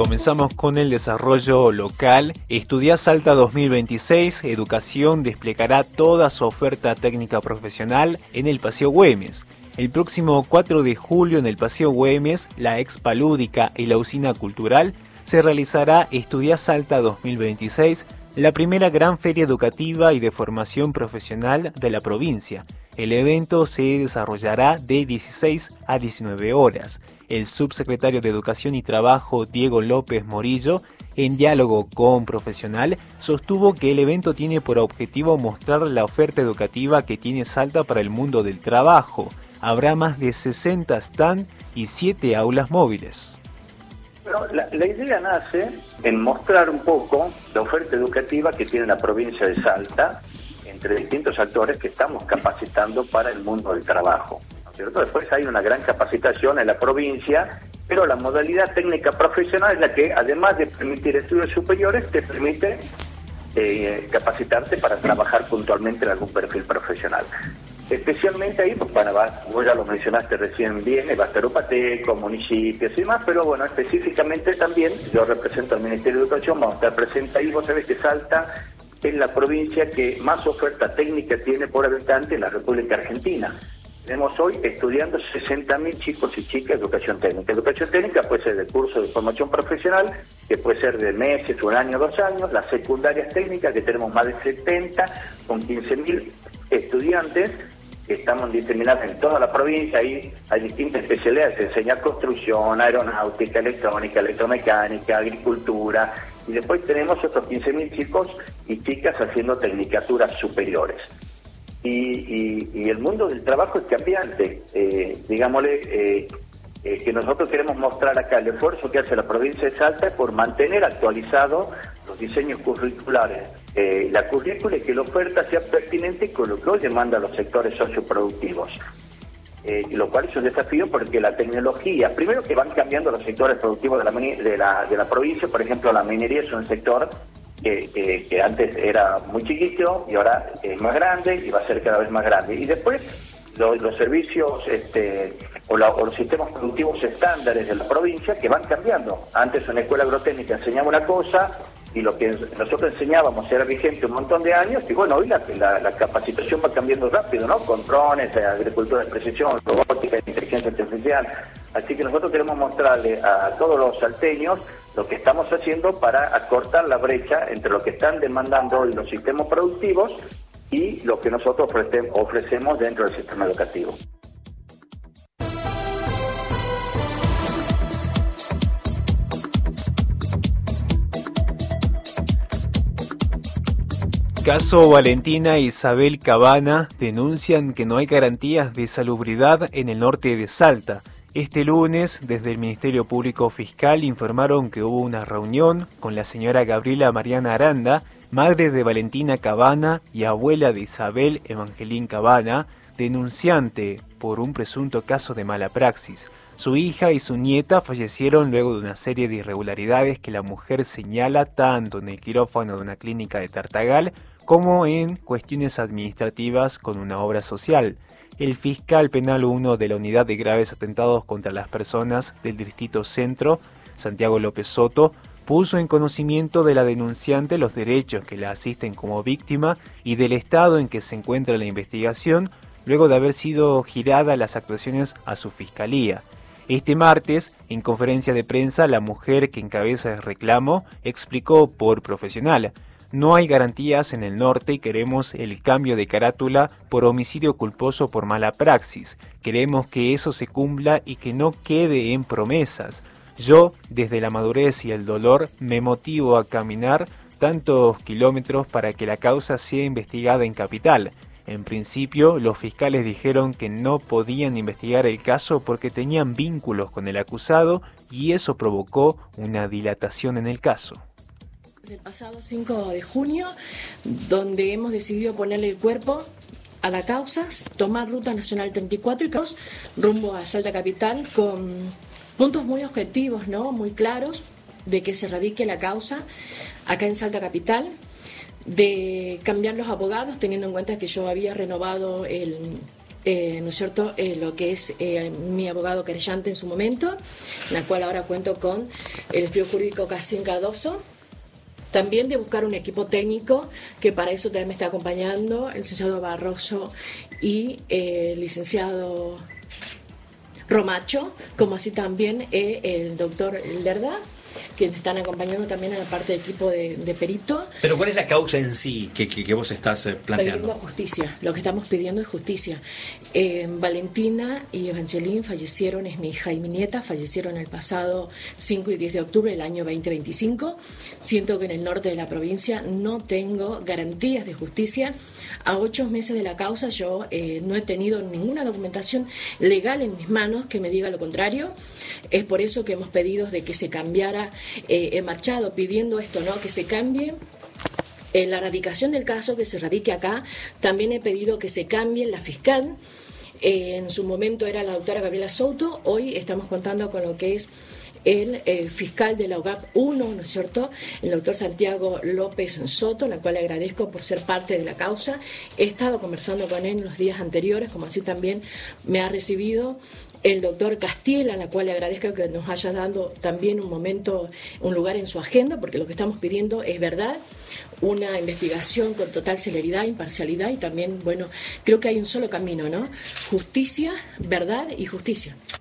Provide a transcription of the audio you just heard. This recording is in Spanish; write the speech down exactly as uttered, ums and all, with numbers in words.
Comenzamos con el desarrollo local. Estudia Salta dos mil veintiséis, Educación desplegará toda su oferta técnica profesional en el Paseo Güemes. El próximo cuatro de julio en el Paseo Güemes, la Expa Lúdica y la Usina Cultural, se realizará Estudia Salta dos mil veintiséis, la primera gran feria educativa y de formación profesional de la provincia. El evento se desarrollará de dieciséis a diecinueve horas. El subsecretario de Educación y Trabajo, Diego López Morillo, en diálogo con Profesional, sostuvo que el evento tiene por objetivo mostrar la oferta educativa que tiene Salta para el mundo del trabajo. Habrá más de sesenta stands y siete aulas móviles. Bueno, la, la idea nace en mostrar un poco la oferta educativa que tiene la provincia de Salta entre distintos actores que estamos capacitando para el mundo del trabajo, ¿no es cierto? Después hay una gran capacitación en la provincia, pero la modalidad técnica profesional es la que, además de permitir estudios superiores, te permite eh, capacitarte para trabajar puntualmente en algún perfil profesional. Especialmente ahí, pues, bueno, vos ya lo mencionaste recién bien, Bastarupateco, municipios y demás, pero bueno, específicamente también, yo represento al Ministerio de Educación, vamos a estar presente ahí. Vos sabés que Salta es la provincia que más oferta técnica tiene por habitante en la República Argentina. Tenemos hoy estudiando sesenta mil chicos y chicas de educación técnica. Educación técnica puede ser de curso de formación profesional, que puede ser de meses, un año, dos años, las secundarias técnicas, que tenemos más de setenta, con quince mil estudiantes, que estamos diseminados en toda la provincia. Ahí hay distintas especialidades, se enseña construcción, aeronáutica, electrónica, electromecánica, agricultura, y después tenemos otros quince mil chicos y chicas haciendo tecnicaturas superiores. Y, y, y el mundo del trabajo es cambiante, eh, digámosle, eh, eh, que nosotros queremos mostrar acá el esfuerzo que hace la provincia de Salta por mantener actualizados los diseños curriculares, eh, la currícula, y que la oferta sea pertinente con lo que hoy demandan los sectores socioproductivos. Eh, lo cual es un desafío porque la tecnología, primero que van cambiando los sectores productivos de la, de la, de la provincia. Por ejemplo, la minería es un sector que, que, que antes era muy chiquito y ahora es más grande y va a ser cada vez más grande. Y después los, los servicios este, o, la, o los sistemas productivos estándares de la provincia que van cambiando. Antes en la escuela agrotécnica enseñaba una cosa y lo que nosotros enseñábamos era vigente un montón de años, y bueno, hoy la, la, la capacitación va cambiando rápido, ¿no? Con drones, agricultura de precisión, robótica, inteligencia artificial. Así que nosotros queremos mostrarle a todos los salteños lo que estamos haciendo para acortar la brecha entre lo que están demandando hoy los sistemas productivos y lo que nosotros ofrecemos dentro del sistema educativo. Caso Valentina e Isabel Cabana denuncian que no hay garantías de salubridad en el norte de Salta. Este lunes, desde el Ministerio Público Fiscal, informaron que hubo una reunión con la señora Gabriela Mariana Aranda, madre de Valentina Cabana y abuela de Isabel Evangelín Cabana, denunciante por un presunto caso de mala praxis. Su hija y su nieta fallecieron luego de una serie de irregularidades que la mujer señala tanto en el quirófano de una clínica de Tartagal como en cuestiones administrativas con una obra social. El fiscal penal uno de la Unidad de Graves Atentados contra las Personas del Distrito Centro, Santiago López Soto, puso en conocimiento de la denunciante los derechos que la asisten como víctima y del estado en que se encuentra la investigación, luego de haber sido girada las actuaciones a su fiscalía. Este martes, en conferencia de prensa, la mujer que encabeza el reclamo explicó por Profesional: no hay garantías en el norte y queremos el cambio de carátula por homicidio culposo por mala praxis. Queremos que eso se cumpla y que no quede en promesas. Yo, desde la madurez y el dolor, me motivo a caminar tantos kilómetros para que la causa sea investigada en Capital. En principio, los fiscales dijeron que no podían investigar el caso porque tenían vínculos con el acusado y eso provocó una dilatación en el caso. El pasado cinco de junio, donde hemos decidido ponerle el cuerpo a la causa, tomar Ruta Nacional treinta y cuatro y rumbo a Salta Capital con puntos muy objetivos, ¿no? Muy claros de que se radique la causa acá en Salta Capital, de cambiar los abogados, teniendo en cuenta que yo había renovado el, eh, ¿no es cierto?, eh, lo que es eh, mi abogado querellante en su momento, en la cual ahora cuento con el estudio jurídico Casín Cardoso. También de buscar un equipo técnico, que para eso también me está acompañando el licenciado Barroso y eh, el licenciado Romacho, como así también eh, el doctor Lerda, que me están acompañando también en la parte del equipo de, de perito. Pero ¿cuál es la causa en sí que, que, que vos estás eh, planteando? Pidiendo justicia, lo que estamos pidiendo es justicia. Eh, Valentina y Evangeline fallecieron, es mi hija y mi nieta, fallecieron el pasado cinco y diez de octubre del año veinte veinticinco. Siento que en el norte de la provincia no tengo garantías de justicia. A ocho meses de la causa yo eh, no he tenido ninguna documentación legal en mis manos que me diga lo contrario. Es por eso que hemos pedido de que se cambiara. Eh, he marchado pidiendo esto, ¿no?, que se cambie eh, la radicación del caso, que se radique acá. También he pedido que se cambie la fiscal. Eh, en su momento era la doctora Gabriela Souto, hoy estamos contando con lo que es el eh, fiscal de la U G A P uno, ¿no es cierto?, el doctor Santiago López Soto, al cual le agradezco por ser parte de la causa. He estado conversando con él en los días anteriores, como así también me ha recibido el doctor Castiel, a la cual le agradezco que nos haya dado también un momento, un lugar en su agenda, porque lo que estamos pidiendo es verdad, una investigación con total celeridad, imparcialidad, y también, bueno, creo que hay un solo camino, ¿no? Justicia, verdad y justicia.